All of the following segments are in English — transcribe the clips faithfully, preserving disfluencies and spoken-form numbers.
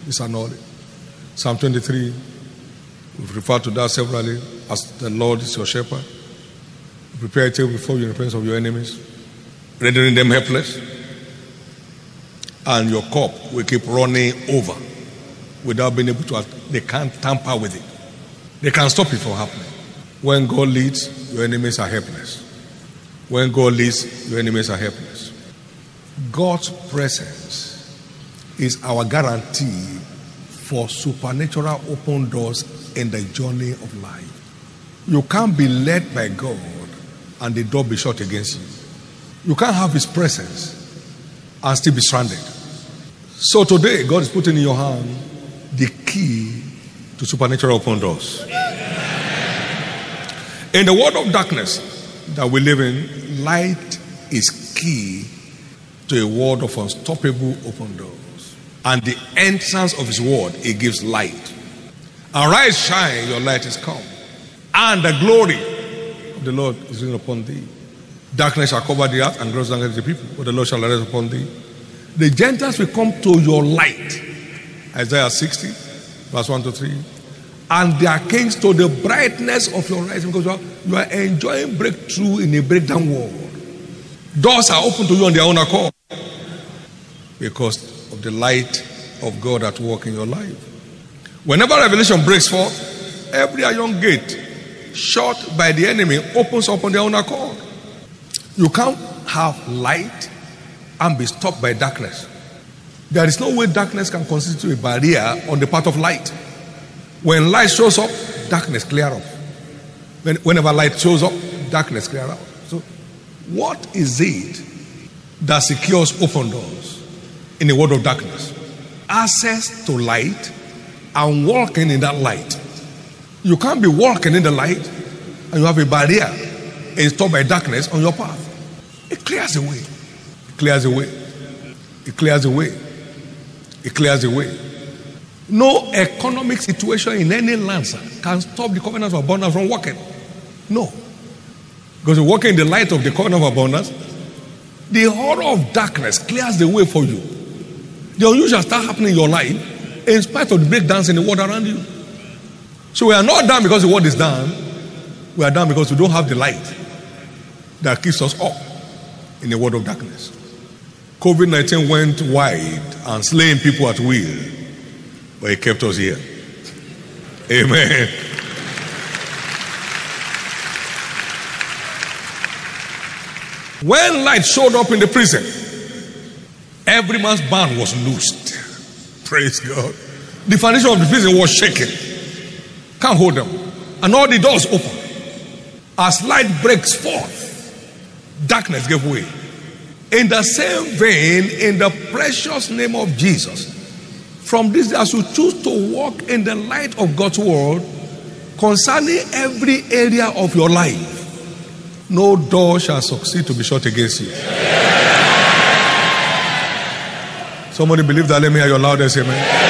is annulled. Psalm twenty-three, we've referred to that severally, as the Lord is your shepherd. Prepare a table before you in the presence of your enemies, rendering them helpless. And your cup will keep running over without being able to, they can't tamper with it. They can't stop it from happening. When God leads, your enemies are helpless. When God leads, your enemies are helpless. God's presence is our guarantee for supernatural open doors in the journey of life. You can't be led by God and the door be shut against you. You can't have His presence and still be stranded. So today, God is putting in your hand the key to supernatural open doors. In the world of darkness that we live in, light is key to a world of unstoppable open doors. And the entrance of His word, it gives light. Arise, shine, your light is come. And the glory of the Lord is risen upon thee. Darkness shall cover the earth and gross darkness the people, but the Lord shall arise upon thee. The Gentiles will come to your light. Isaiah sixty, verse one to three. And their kings to the brightness of your rising, because you are, you are enjoying breakthrough in a breakdown world. Doors are open to you on their own accord because of the light of God at work in your life. Whenever revelation breaks forth, every iron gate shut by the enemy opens up on their own accord. You can't have light and be stopped by darkness. There is no way darkness can constitute a barrier on the path of light. When light shows up, darkness clear up. When, whenever light shows up, darkness clear up. So, what is it that secures open doors in a world of darkness? Access to light and walking in that light. You can't be walking in the light and you have a barrier installed by darkness on your path. It clears the way. It clears the way. It clears the way. It clears the way. No economic situation in any land, sir, can stop the covenant of abundance from working. No. Because you walk in the light of the covenant of abundance, the horror of darkness clears the way for you. The unusual start happening in your life in spite of the breakdowns in the world around you. So we are not down because the world is down. We are down because we don't have the light that keeps us up in the world of darkness. covid nineteen went wide and slaying people at will, but it kept us here. Amen. When light showed up in the prison, every man's band was loosed. Praise God. The foundation of the prison was shaken. Can't hold them. And all the doors open. As light breaks forth, darkness gave way. In the same vein, in the precious name of Jesus, from this day, as you choose to walk in the light of God's word concerning every area of your life, no door shall succeed to be shut against you. Somebody believe that? Let me hear your loudest amen.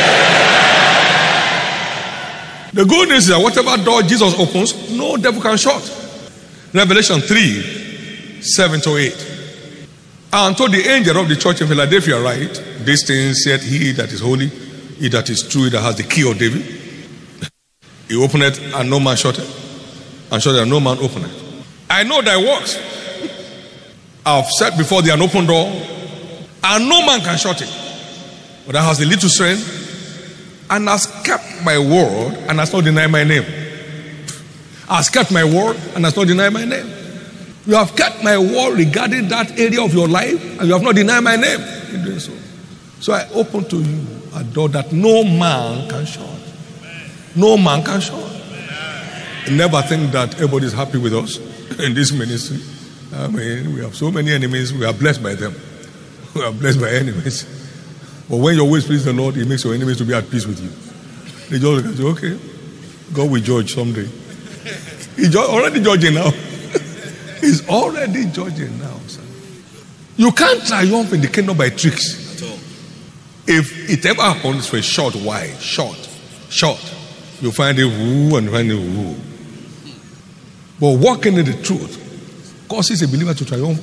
The good news is that whatever door Jesus opens, no devil can shut. Revelation three, seven to eight. And to the angel of the church in Philadelphia write, these things said he that is holy, he that is true, he that has the key of David. He opened it and no man shut it, and shut it and no man opened it. I know thy works. I have set before thee an open door, and no man can shut it. But thou hast a little strength, and hast kept my word, and hast not denied my name. Hast kept my word, and hast not denied my name. You have kept my word regarding that area of your life, and you have not denied my name in doing so. So I open to you a door that no man can shut. No man can shut. Never think that everybody is happy with us in this ministry. I mean, we have so many enemies. We are blessed by them. We are blessed by enemies. But when your ways please the Lord, He makes your enemies to be at peace with you. They just look and say, okay, God will judge someday. He's already judging now. He's already judging now, sir. You can't triumph in the kingdom by tricks. At all. If it ever happens for a short while, short, short, you find a woo and find a woo. But walking in the truth causes a believer to triumph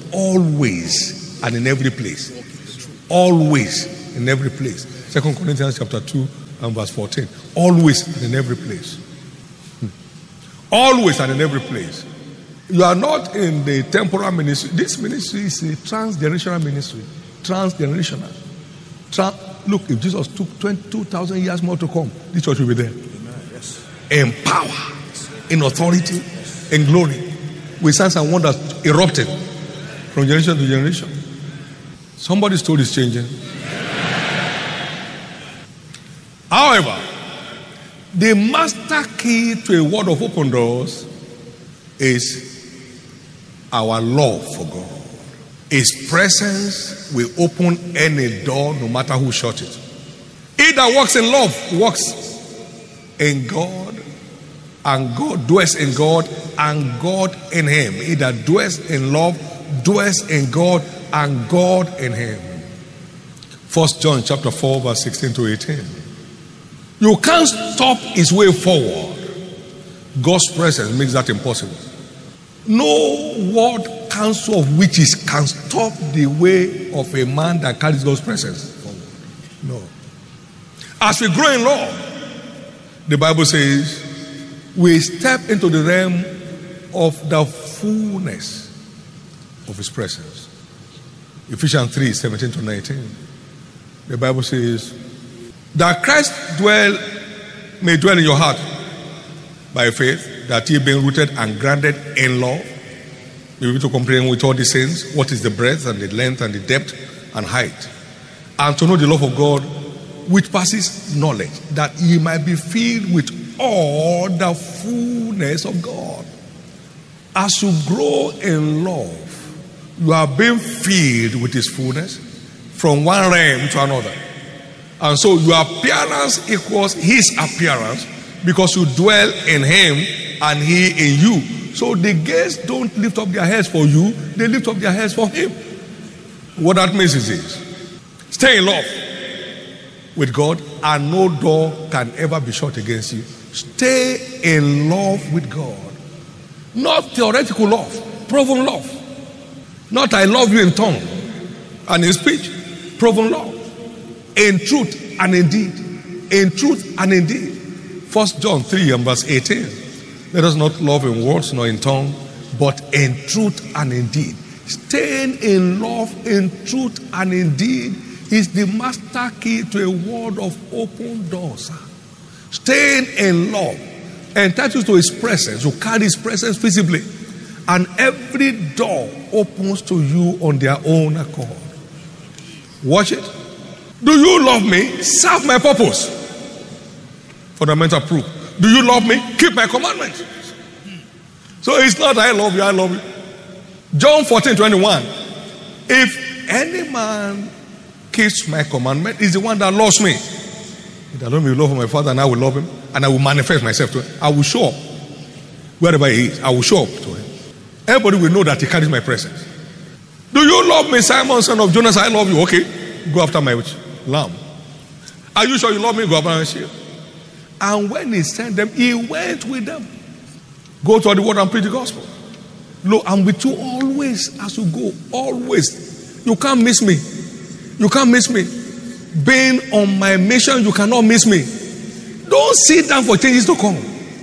always and in every place. Always in every place. Second Corinthians chapter two, and verse fourteen. Always and in every place. Always and in every place. You are not in the temporal ministry. This ministry is a transgenerational ministry. Transgenerational. Trans- Look, if Jesus took twenty-two thousand years more to come, this church will be there. Yes. In power, in authority, in glory, with signs and wonders erupting from generation to generation. Somebody's story is changing. However, the master key to a world of open doors is our love for God. His presence will open any door no matter who shuts it. He that walks in love walks in God, and God dwells in God, and God in him. He that dwells in love dwells in God, and God in him. First John chapter four verse sixteen to eighteen. You can't stop his way forward. God's presence makes that impossible. No word counsel of witches can stop the way of a man that carries God's presence forward. No. As we grow in love, the Bible says, we step into the realm of the fullness of his presence. Ephesians three, seventeen to nineteen. The Bible says, that Christ dwell may dwell in your heart by faith, that ye being rooted and grounded in love, be able to comprehend with all the saints what is the breadth and the length and the depth and height, and to know the love of God which passes knowledge, that ye might be filled with all the fullness of God. As you grow in love, you are being filled with his fullness from one realm to another. And so your appearance equals his appearance because you dwell in him and he in you. So the gates don't lift up their heads for you, they lift up their heads for him. What that means is this: stay in love with God and no door can ever be shut against you. Stay in love with God. Not theoretical love, proven love. Not I love you in tongue and in speech. Proven love. In truth and in deed. In truth and in deed. First John three and verse eighteen. Let us not love in words nor in tongue, but in truth and in deed. Staying in love, in truth and in deed is the master key to a world of open doors. Staying in love entitles to his presence, to carry his presence visibly. And every door opens to you on their own accord. Watch it. Do you love me? Serve my purpose. Fundamental proof. Do you love me? Keep my commandments. So it's not I love you, I love you. John fourteen twenty-one. If any man keeps my commandment, is the one that loves me. If I don't will love my Father, and I will love him, and I will manifest myself to him. I will show up wherever he is. I will show up to him. Everybody will know that he carries my presence. Do you love me, Simon, son of Jonas? I love you. Okay, go after my lamb. Are you sure you love me? Go after my sheep. And when he sent them, he went with them. Go to the world and preach the gospel. Lo, I'm with you always as you go. Always. You can't miss me. You can't miss me. Being on my mission, you cannot miss me. Don't sit down for changes to come.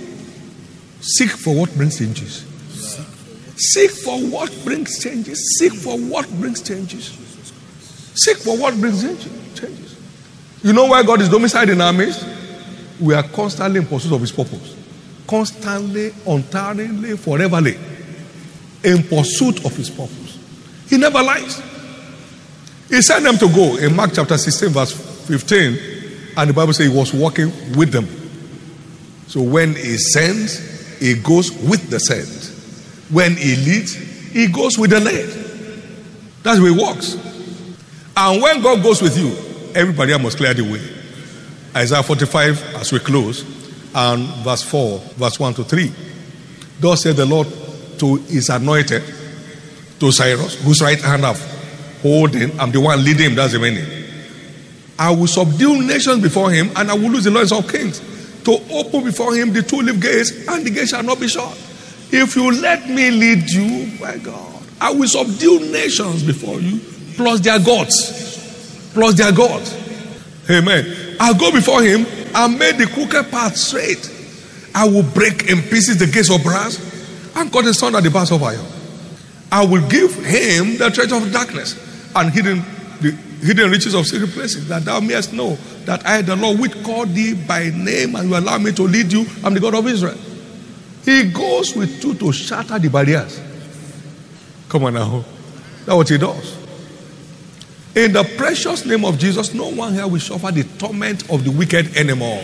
Seek for what brings changes. Seek for what brings changes. Seek for what brings changes. Seek for what brings changes. You know why God is domiciled in our midst? We are constantly in pursuit of his purpose. Constantly, untiringly, foreverly. In pursuit of his purpose. He never lies. He sent them to go in Mark chapter sixteen verse fifteen, and the Bible says he was walking with them. So when he sends, he goes with the sent. When he leads, he goes with the led. That's the way it works. And when God goes with you, everybody must clear the way. Isaiah forty-five, as we close, and verse four, verse one to three. Thus said the Lord to his anointed, to Cyrus, whose right hand have holding, I'm the one leading him, that's the meaning. I will subdue nations before him, and I will lose the loins of kings, to open before him the two-leaf gates, and the gate shall not be shut. If you let me lead you, my God, I will subdue nations before you, plus their gods. Plus their gods. Amen. I'll go before him, and make the crooked path straight. I will break in pieces the gates of brass and cut asunder the bars of iron. I will give him the treasure of darkness and hidden the hidden riches of secret places, that thou mayest know that I, the Lord, which called thee by name, and you allow me to lead you, I'm the God of Israel. He goes with you to shatter the barriers. Come on now. That's what he does. In the precious name of Jesus, no one here will suffer the torment of the wicked anymore.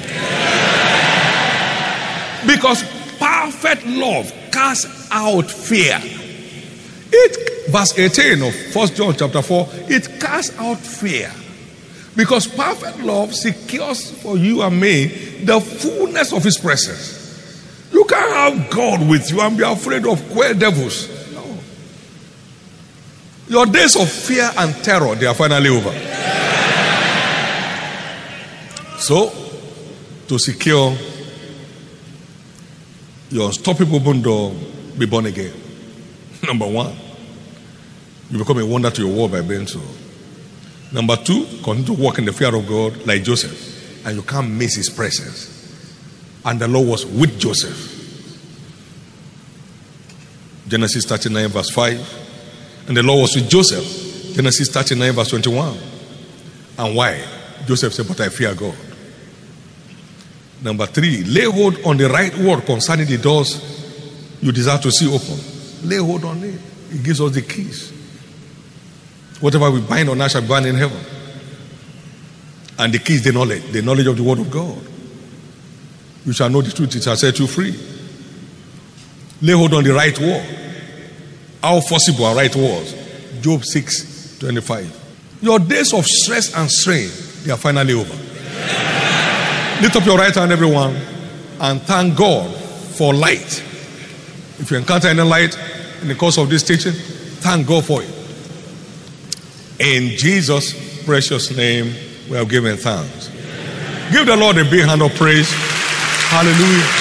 Because perfect love casts out fear. It, verse eighteen of First John chapter four, it casts out fear. Because perfect love secures for you and me the fullness of his presence. You can't have God with you and be afraid of queer devils. No. Your days of fear and terror, they are finally over. So, to secure your unstoppable bundle, be born again. Number one, you become a wonder to your world by being so. Number two, continue to walk in the fear of God like Joseph, and you can't miss his presence. And the Lord was with Joseph. Genesis thirty-nine verse five. And the Lord was with Joseph. Genesis thirty-nine verse twenty-one. And why? Joseph said, but I fear God. Number three, lay hold on the right word concerning the doors you desire to see open. Lay hold on it. He gives us the keys. Whatever we bind on earth shall be bound in heaven. And the key is the knowledge, the knowledge of the word of God. You shall know the truth, it shall set you free. Lay hold on the right word. How forcible are right words? Job six twenty-five. Your days of stress and strain, they are finally over. Lift up your right hand, everyone, and thank God for light. If you encounter any light in the course of this teaching, thank God for it. In Jesus' precious name, we have given thanks. Give the Lord a big hand of praise. Hallelujah.